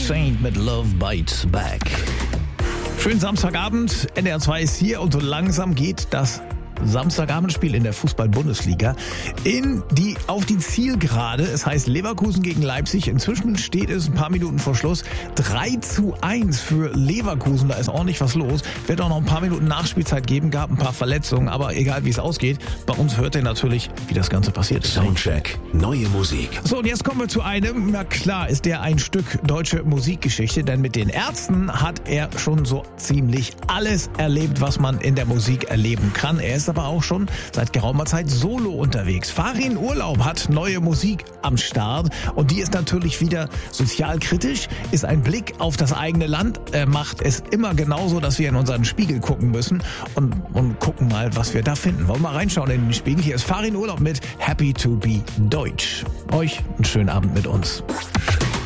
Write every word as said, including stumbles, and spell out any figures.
Saint mit Love Bites Back. Schönen Samstagabend, N D R zwei ist hier und so langsam geht das Samstagabendspiel in der Fußball-Bundesliga in die, auf die Zielgerade. Es heißt Leverkusen gegen Leipzig. Inzwischen steht es ein paar Minuten vor Schluss drei zu eins für Leverkusen. Da ist ordentlich was los. Wird auch noch ein paar Minuten Nachspielzeit geben. Gab ein paar Verletzungen, aber egal wie es ausgeht, bei uns hört ihr natürlich, wie das Ganze passiert ist. Soundcheck, neue Musik. So, und jetzt kommen wir zu einem, na klar, ist der ein Stück deutsche Musikgeschichte, denn mit den Ärzten hat er schon so ziemlich alles erlebt, was man in der Musik erleben kann. Er ist aber auch schon seit geraumer Zeit solo unterwegs. Farin Urlaub hat neue Musik am Start und die ist natürlich wieder sozialkritisch, ist ein Blick auf das eigene Land. Er macht es immer genauso, dass wir in unseren Spiegel gucken müssen und, und gucken mal, was wir da finden. Wollen wir mal reinschauen in den Spiegel? Hier ist Farin Urlaub mit Happy to be Deutsch. Euch einen schönen Abend mit uns.